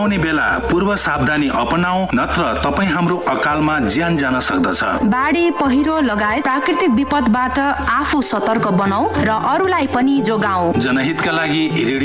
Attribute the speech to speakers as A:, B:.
A: आउने बेला पूर्व सावधानी अपनाऊ, नत्र तपाई हाम्रो अकालमा ज्यान जान सक्दछ।
B: बाढी, पहिरो लगायत प्राकृतिक विपदबाट आफू सतर्क बनाऊ र अरूलाई पनि जोगाऊ।
A: जनहितका लागि